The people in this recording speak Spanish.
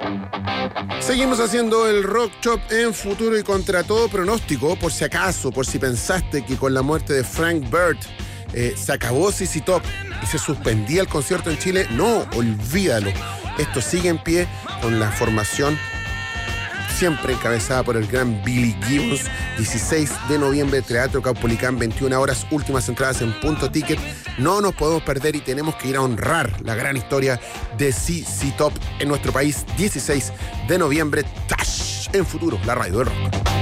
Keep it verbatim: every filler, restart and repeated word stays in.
Seguimos haciendo el Rock Chop en Futuro y contra todo pronóstico, por si acaso, por si pensaste que con la muerte de Frank Bird eh, se acabó Z Z Top y se suspendía el concierto en Chile. No, olvídalo. Esto sigue en pie con la formación siempre encabezada por el gran Billy Gibbons. dieciséis de noviembre, Teatro Caupolicán, veintiuna horas, últimas entradas en Punto Ticket. No nos podemos perder y tenemos que ir a honrar la gran historia de Z Z Top en nuestro país. dieciséis de noviembre, Tash, en Futuro, la radio del rock.